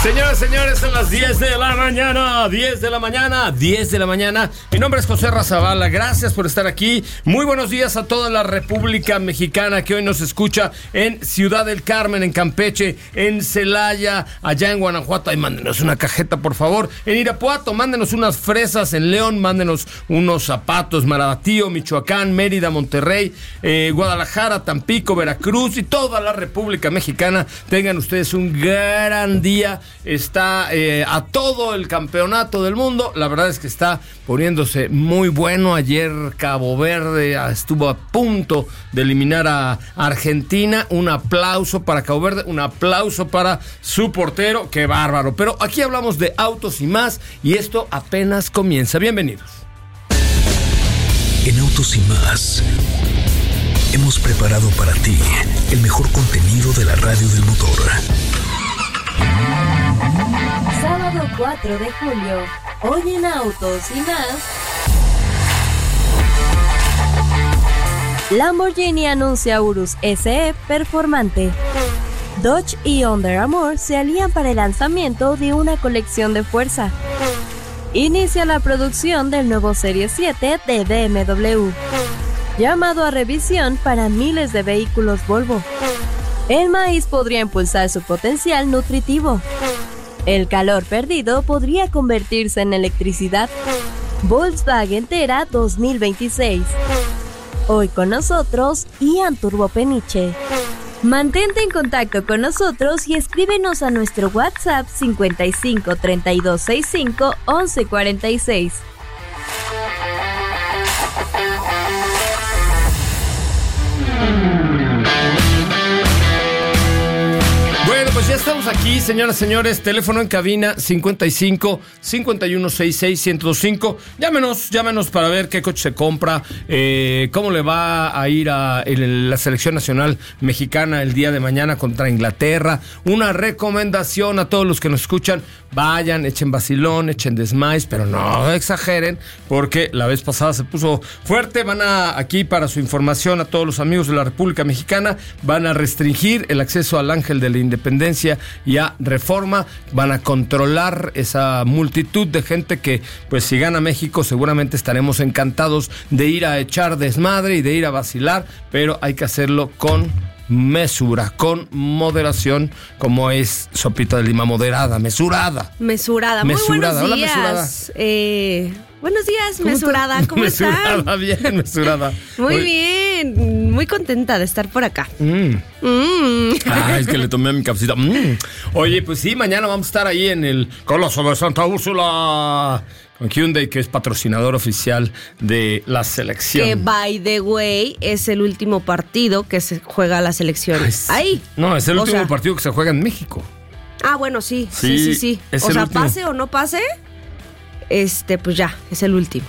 Señoras, señores, son las 10 de la mañana, 10 de la mañana, 10 de la mañana. Mi nombre es José Razabala, gracias por estar aquí. Muy buenos días a toda la República Mexicana que hoy nos escucha en Ciudad del Carmen, en Campeche, en Celaya, allá en Guanajuato. Ay, mándenos una cajeta, por favor. En Irapuato, mándenos unas fresas. En León, mándenos unos zapatos. Marabatío, Michoacán, Mérida, Monterrey, Guadalajara, Tampico, Veracruz y toda la República Mexicana. Tengan ustedes un gran día. Está a todo el campeonato del mundo. La verdad es que está poniéndose muy bueno. Ayer Cabo Verde estuvo a punto de eliminar a Argentina. Un aplauso para Cabo Verde, un aplauso para su portero. ¡Qué bárbaro! Pero aquí hablamos de autos y más, y esto apenas comienza. Bienvenidos. En Autos y Más hemos preparado para ti el mejor contenido de la radio del motor. Sábado 4 de julio, hoy en Autos y Más. Lamborghini anuncia Urus SE performante. Dodge y Under Armour se alían para el lanzamiento de una colección de fuerza. Inicia la producción del nuevo Serie 7 de BMW. Llamado a revisión para miles de vehículos Volvo. El maíz podría impulsar su potencial nutritivo. El calor perdido podría convertirse en electricidad. Volkswagen Tera 2026. Hoy con nosotros, Ian Turbo Peniche. Mantente en contacto con nosotros y escríbenos a nuestro WhatsApp 55 32 65 11 46. Pues ya estamos aquí, señoras y señores. Teléfono en cabina 55 51 66 1025. Llámenos para ver qué coche se compra, cómo le va a ir a la selección nacional mexicana el día de mañana contra Inglaterra. Una recomendación a todos los que nos escuchan: vayan, echen vacilón, echen desmais, pero no exageren, porque la vez pasada se puso fuerte. Aquí para su información a todos los amigos de la República Mexicana, van a restringir el acceso al Ángel de la Independencia y a Reforma. Van a controlar esa multitud de gente que, pues, si gana México, seguramente estaremos encantados de ir a echar desmadre y de ir a vacilar, pero hay que hacerlo con mesura, con moderación, como es Sopita de Lima, moderada, mesurada. Muy buenos días. Hola, mesurada. Buenos días, mesurada. ¿Cómo están? Mesurada, bien, mesurada. Muy bien, muy contenta de estar por acá. Es que le tomé a mi capsita. Oye, pues sí, mañana vamos a estar ahí en el Coloso de Santa Úrsula con Hyundai, que es patrocinador oficial de la selección. Que, by the way, es el último partido que se juega la selección. Ahí. No, es el último partido que se juega en México. Ah, bueno, sí. O sea, pase o no pase, pues ya, es el último.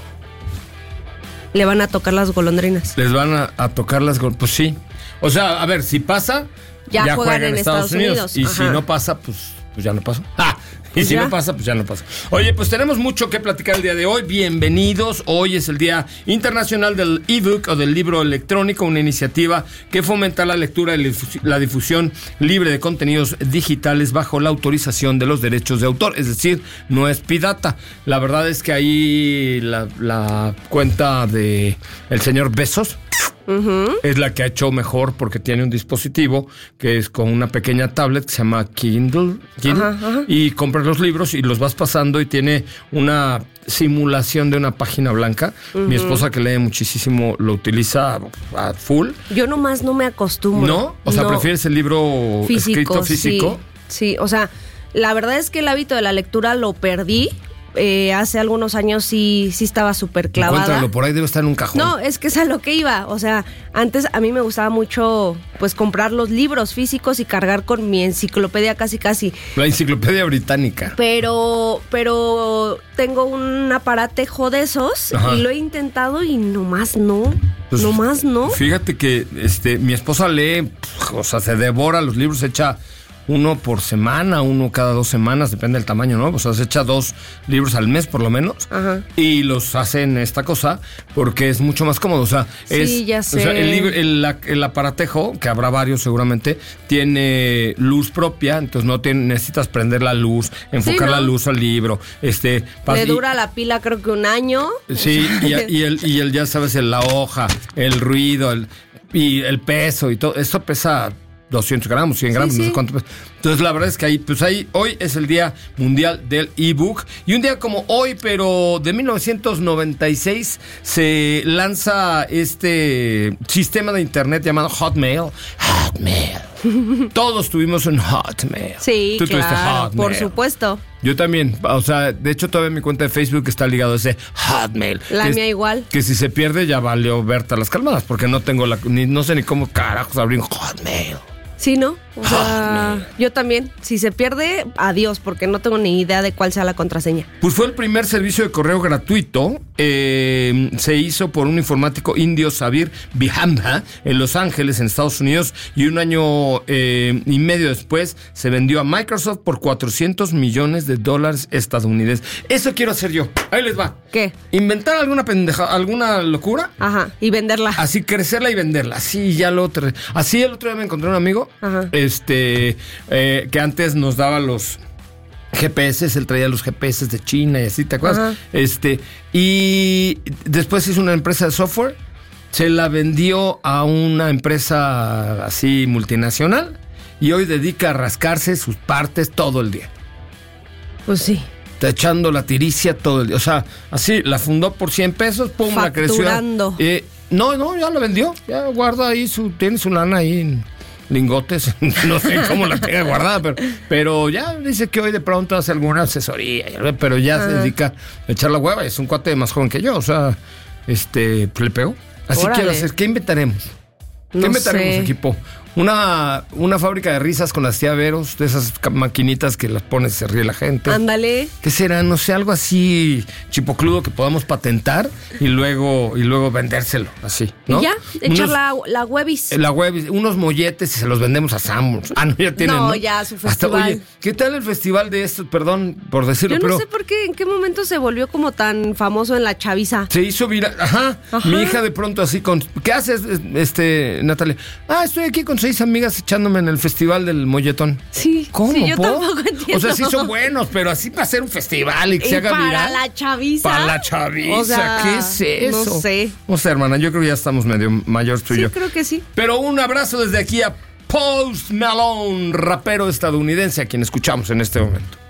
Le van a tocar las golondrinas. Les van a tocar las golondrinas, pues sí. O sea, a ver, si pasa, ya juegan en Estados Unidos. Y si no pasa, pues ya no pasó. Y si no pasa, pues ya no pasa. Oye, pues tenemos mucho que platicar el día de hoy. Bienvenidos. Hoy es el Día Internacional del ebook o del libro electrónico, una iniciativa que fomenta la lectura y la difusión libre de contenidos digitales bajo la autorización de los derechos de autor. Es decir, no es pirata. La verdad es que ahí la cuenta de el señor Bezos es la que ha hecho mejor, porque tiene un dispositivo que es con una pequeña tablet que se llama Kindle. Y compras los libros y los vas pasando, y tiene una simulación de una página blanca. Mi esposa, que lee muchísimo, lo utiliza a full. Yo nomás no me acostumbro. ¿No? O sea, ¿prefieres el libro escrito físico? Sí, o sea, la verdad es que el hábito de la lectura lo perdí. Hace algunos años sí estaba súper clavada. Encuéntralo, por ahí debe estar en un cajón. No, es que es a lo que iba. O sea, antes a mí me gustaba mucho, pues, comprar los libros físicos y cargar con mi enciclopedia casi. La enciclopedia británica. Pero tengo un aparatejo de esos. Ajá. Y lo he intentado y nomás no. Pues, nomás no. Fíjate que mi esposa lee, o sea, se devora los libros, echa uno por semana, uno cada 2 semanas, depende del tamaño, ¿no? O sea, se echa 2 libros al mes por lo menos. Ajá. Y los hacen esta cosa porque es mucho más cómodo. O sea, sí, ya sé. O sea, el aparatejo, que habrá varios seguramente, tiene luz propia, entonces no necesitas prender la luz, enfocar la luz al libro. Le dura la pila creo que 1 año. Sí, y el ya sabes, la hoja, el ruido, y el peso y todo. Esto pesa 200 gramos, 100 gramos, no sé cuánto pesa. Entonces la verdad es que hoy es el Día Mundial del ebook. Y un día como hoy, pero de 1996, se lanza este sistema de internet llamado Hotmail. Todos tuvimos un Hotmail. Sí, Tú tuviste Hotmail. Por supuesto. Yo también, o sea, de hecho todavía mi cuenta de Facebook está ligado a ese Hotmail. La mía igual. Que si se pierde ya valió Berta las calmadas, porque no tengo no sé ni cómo carajos abrir un Hotmail. Sí, ¿no? O sea, yo también. Si se pierde, adiós, porque no tengo ni idea de cuál sea la contraseña. Pues fue el primer servicio de correo gratuito. Se hizo por un informático indio, Sabir Bihamba, en Los Ángeles, en Estados Unidos. Y 1 año y medio después se vendió a Microsoft por $400 millones estadounidenses. Eso quiero hacer yo. Ahí les va. ¿Qué? Inventar alguna pendeja, alguna locura. Ajá, y venderla. Así, crecerla y venderla. Así, así el otro día me encontré un amigo. Ajá. Que antes nos daba los GPS, él traía los GPS de China y así, ¿te acuerdas? Ajá. Y después hizo una empresa de software, se la vendió a una empresa así multinacional y hoy dedica a rascarse sus partes todo el día. Pues sí. Está echando la tiricia todo el día. O sea, así, la fundó por $100, pum, la creció. No, ya la vendió. Ya guarda ahí tiene su lana ahí en lingotes. No sé cómo la tenga guardada, pero ya dice que hoy de pronto hace alguna asesoría, pero ya se dedica a echar la hueva. Es un cuate más joven que yo, o sea, le pegó. Así quiero hacer. ¿Qué inventaremos? ¿Qué inventaremos, equipo? Una fábrica de risas con las tía Veros, de esas maquinitas que las pones y se ríe la gente. Ándale. ¿Qué será? No sé, algo así chipocludo que podamos patentar y luego vendérselo, así, ¿no? Y ya, echar la webis. La webis, unos molletes y se los vendemos a Sanborns. No, ya tienen, ¿no? Ya, su festival. Oye, ¿qué tal el festival de esto? Perdón por decirlo, pero... Yo no sé por qué, en qué momento se volvió como tan famoso en la chaviza. Se hizo viral. Ajá. Mi hija de pronto así con... ¿Qué haces, Natalia? Estoy aquí con 6 amigas echándome en el festival del molletón. Sí. ¿Cómo? Sí, yo tampoco entiendo. O sea, sí son buenos, pero así para hacer un festival y que se haga viral. Para la chaviza. Para la chaviza. O sea, ¿qué es eso? No sé. No sé, hermana, yo creo que ya estamos medio mayores tú y yo. Sí, creo que sí. Pero un abrazo desde aquí a Post Malone, rapero estadounidense, a quien escuchamos en este momento.